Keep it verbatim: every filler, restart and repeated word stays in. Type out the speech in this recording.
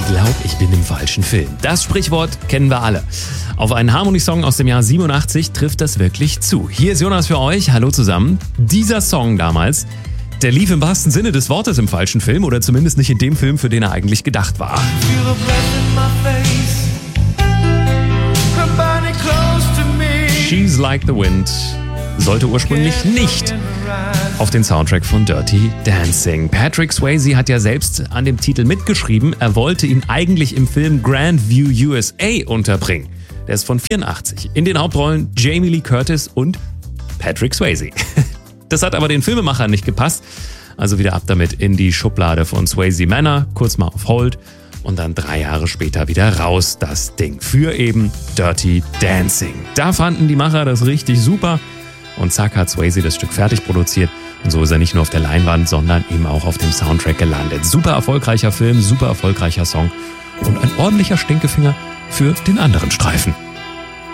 glaube, ich bin im falschen Film. Das Sprichwort kennen wir alle. Auf einen Harmony-Song aus dem Jahr siebenundachtzig trifft das wirklich zu. Hier ist Jonas für euch. Hallo zusammen. Dieser Song damals, der lief im wahrsten Sinne des Wortes im falschen Film oder zumindest nicht in dem Film, für den er eigentlich gedacht war. She's Like the Wind sollte ursprünglich nicht auf den Soundtrack von Dirty Dancing. Patrick Swayze hat ja selbst an dem Titel mitgeschrieben. Er wollte ihn eigentlich im Film Grandview U S A unterbringen. Der ist von vierundachtzig. In den Hauptrollen Jamie Lee Curtis und Patrick Swayze. Das hat aber den Filmemachern nicht gepasst. Also wieder ab damit in die Schublade von Swayze Manor, kurz mal auf Hold und dann drei Jahre später wieder raus das Ding für eben Dirty Dancing. Da fanden die Macher das richtig super und zack hat Swayze das Stück fertig produziert und so ist er nicht nur auf der Leinwand, sondern eben auch auf dem Soundtrack gelandet. Super erfolgreicher Film, super erfolgreicher Song und ein ordentlicher Stinkefinger für den anderen Streifen.